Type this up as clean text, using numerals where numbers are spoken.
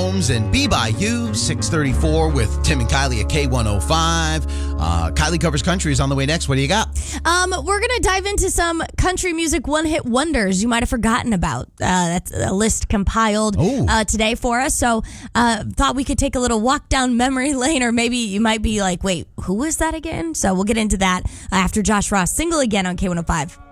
Holmes and Be By You, 634 with Tim and Kylie at K105. Kylie Covers Country is on the way next. What do you got? We're going to dive into some country music one-hit wonders you might have forgotten about. That's a list compiled today for us. So thought we could take a little walk down memory lane, or maybe you might be like, wait, who was that again? So we'll get into that after Josh Ross, Single Again on K105.